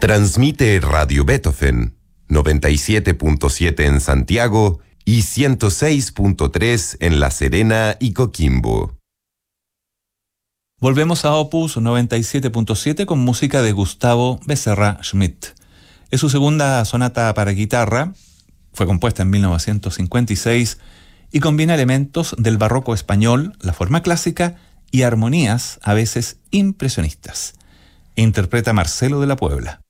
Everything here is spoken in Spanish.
Transmite Radio Beethoven, 97.7 en Santiago y 106.3 en La Serena y Coquimbo. Volvemos a Opus 97.7 con música de Gustavo Becerra Schmidt. Es su segunda sonata para guitarra, fue compuesta en 1956 y combina elementos del barroco español, la forma clásica y armonías a veces impresionistas. Interpreta Marcelo de la Puebla.